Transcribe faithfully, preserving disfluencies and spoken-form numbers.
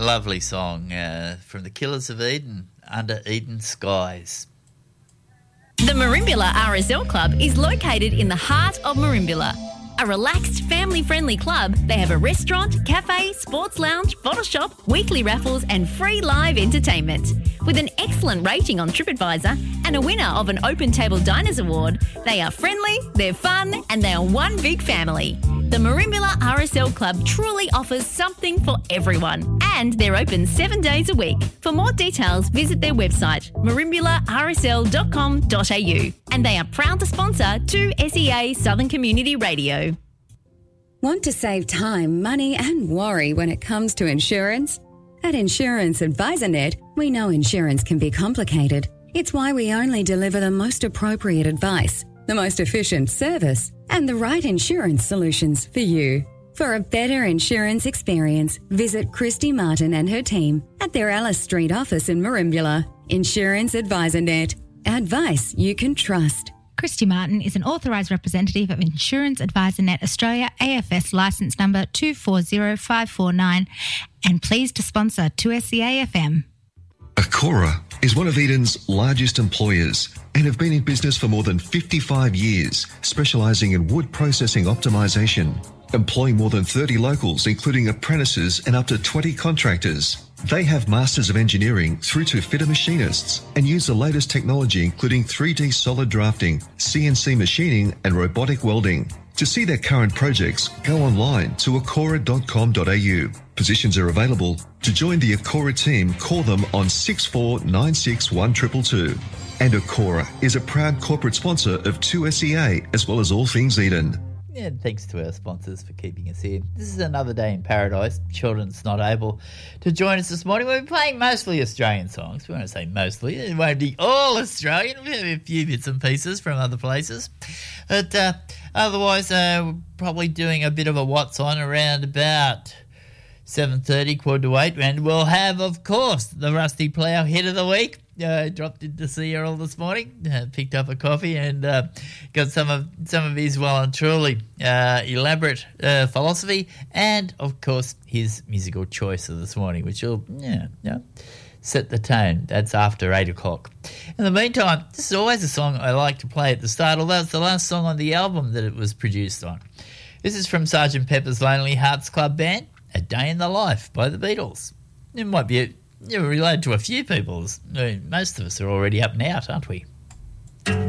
Lovely song uh, from the Killers of Eden, Under Eden Skies. The Merimbula R S L Club is located in the heart of Merimbula. A relaxed, family-friendly club, they have a restaurant, cafe, sports lounge, bottle shop, weekly raffles and free live entertainment. With an excellent rating on TripAdvisor and a winner of an Open Table Diners Award, they are friendly, they're fun and they are one big family. The Merimbula R S L Club truly offers something for everyone and they're open seven days a week. For more details, visit their website, merimbula r s l dot com dot a u, and they are proud to sponsor two S E A Southern Community Radio. Want to save time, money and worry when it comes to insurance? At Insurance Advisor Net, we know insurance can be complicated. It's why we only deliver the most appropriate advice, the most efficient service, and the right insurance solutions for you. For a better insurance experience, visit Christy Martin and her team at their Alice Street office in Merimbula. Insurance Advisor Net. Advice you can trust. Christy Martin is an authorised representative of Insurance Advisor Net Australia, A F S licence number two four zero five four nine, and pleased to sponsor two S E A F M. Acora is one of Eden's largest employers and have been in business for more than fifty-five years, specialising in wood processing optimisation, employing more than thirty locals, including apprentices and up to twenty contractors. They have Masters of Engineering through to fitter machinists and use the latest technology, including three D solid drafting, C N C machining and robotic welding. To see their current projects, go online to acora dot com dot a u. Positions are available. To join the Acora team, call them on six four nine six one two two two. And Acora is a proud corporate sponsor of two S E A as well as all things Eden. Yeah, thanks to our sponsors for keeping us here. This is another day in paradise. Children's not able to join us this morning. We're playing mostly Australian songs. We want to say mostly. It won't be all Australian. We have a few bits and pieces from other places. But uh, otherwise, uh, we're probably doing a bit of a what's on around about seven thirty, quarter to eight. And we'll have, of course, the Rusty Plough hit of the week. Uh, dropped in to see her all this morning, uh, picked up a coffee and uh, got some of some of his well and truly uh, elaborate uh, philosophy and, of course, his musical choice of this morning, which will yeah, yeah, set the tone. That's after eight o'clock. In the meantime, this is always a song I like to play at the start, although it's the last song on the album that it was produced on. This is from Sergeant Pepper's Lonely Hearts Club Band, A Day in the Life by the Beatles. It might be a You're related to a few people. Most of us are already up and out, aren't we?